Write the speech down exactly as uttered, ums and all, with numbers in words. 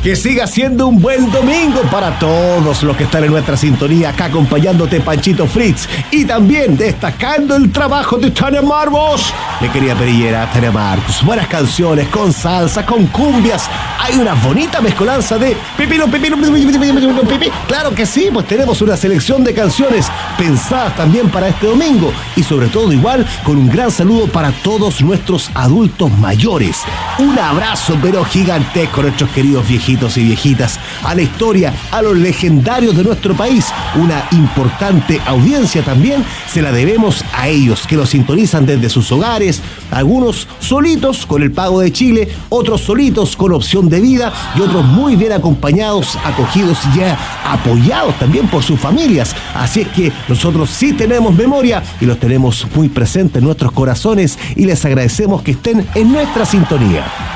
Que siga siendo un buen domingo para todos los que están en nuestra sintonía, acá acompañándote Panchito Fritz, y también destacando el trabajo de Tania Marcos. Mi querida perillera Tania Marcos, buenas canciones con salsa, con cumbias, hay una bonita mezcolanza de pipino, pipino, pipino, pipino. Claro que sí, pues tenemos una selección de canciones pensadas también para este domingo, y sobre todo igual con un gran saludo para todos nuestros adultos mayores. Un abrazo pero gigantesco a nuestros queridos viejitos y viejitas, a la historia, a los legendarios de nuestro país. Una importante audiencia también se la debemos a ellos, que nos sintonizan desde sus hogares, algunos solitos con el Pago de Chile, otros solitos con Opción de Vida y otros muy bien acompañados, acogidos y ya apoyados también por sus familias. Así es que nosotros sí tenemos memoria y los tenemos muy presentes en nuestros corazones y les agradecemos que estén en nuestra sintonía.